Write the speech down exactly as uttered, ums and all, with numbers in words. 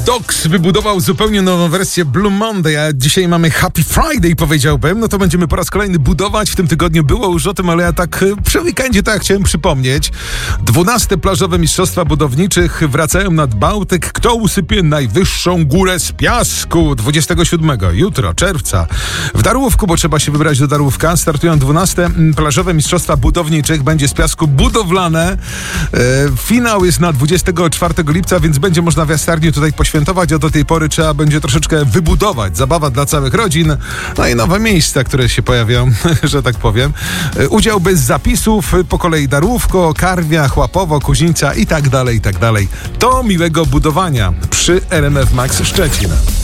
Dogs wybudował zupełnie nową wersję Blue Monday, a dzisiaj mamy Happy Friday, powiedziałbym. No to będziemy po raz kolejny budować. W tym tygodniu było już o tym, ale ja tak przy weekendzie tak chciałem przypomnieć. dwunaste plażowe mistrzostwa budowniczych wracają nad Bałtyk. Kto usypie najwyższą górę z piasku? dwudziestego siódmego, jutro, czerwca. W Darłówku, bo trzeba się wybrać do Darłówka, startują dwunaste plażowe mistrzostwa budowniczych. Będzie z piasku budowlane. E, finał jest na dwudziestego czwartego lipca, więc będzie można w Jastarniu tutaj poświęcić świętować, a do tej pory trzeba będzie troszeczkę wybudować. Zabawa dla całych rodzin, no i nowe miejsca, które się pojawią, że tak powiem. Udział bez zapisów, po kolei Darłówko, Karwia, Chłapowo, Kuźnica i tak dalej, i tak dalej. To miłego budowania przy R M F Max Szczecin.